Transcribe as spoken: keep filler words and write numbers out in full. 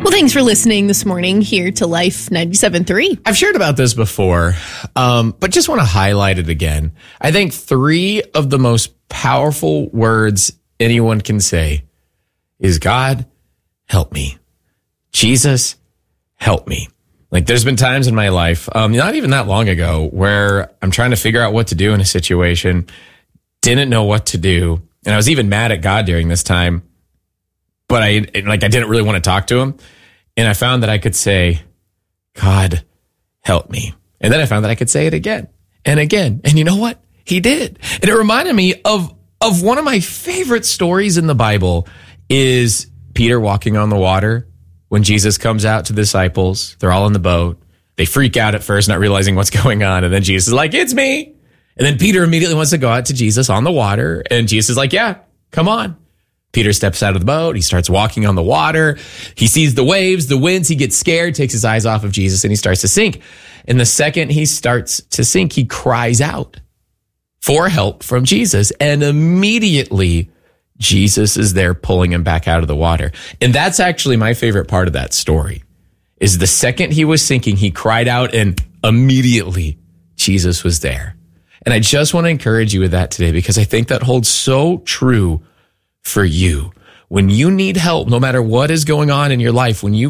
Well, thanks for listening this morning here to Life ninety-seven point three. I've shared about this before, um, but just want to highlight it again. I think three of the most powerful words anyone can say is God, help me. Jesus, help me. Like there's been times in my life, um, not even that long ago, where I'm trying to figure out what to do in a situation, didn't know what to do. And I was even mad at God during this time, but I like I didn't really want to talk to him. And I found that I could say, God, help me. And then I found that I could say it again and again. And you know what? He did. And it reminded me of, of one of my favorite stories in the Bible is Peter walking on the water when Jesus comes out to the disciples. They're all in the boat. They freak out at first, not realizing what's going on. And then Jesus is like, it's me. And then Peter immediately wants to go out to Jesus on the water. And Jesus is like, yeah, come on. Peter steps out of the boat. He starts walking on the water. He sees the waves, the winds. He gets scared, takes his eyes off of Jesus, and he starts to sink. And the second he starts to sink, he cries out for help from Jesus. And immediately, Jesus is there pulling him back out of the water. And that's actually my favorite part of that story, is the second he was sinking, he cried out, and immediately Jesus was there. And I just want to encourage you with that today, because I think that holds so true for you. When you need help, no matter what is going on in your life, when you